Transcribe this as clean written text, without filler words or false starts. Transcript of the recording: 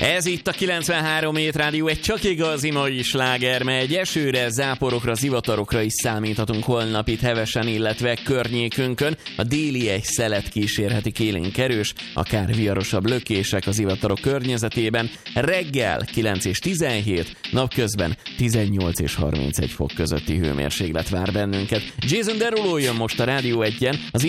Ez itt a 93 Hét Rádió, egy csak igazi mai sláger megy. Esőre, záporokra, zivatarokra is számíthatunk holnap itt Hevesen, illetve környékünkön. A déli egy szelet kísérheti élénk erős, akár viharosabb lökések az zivatarok környezetében. Reggel 9 és 17, napközben 18 és 31 fok közötti hőmérséklet vár bennünket. Jason Derulo jön most a Rádió 1-en, az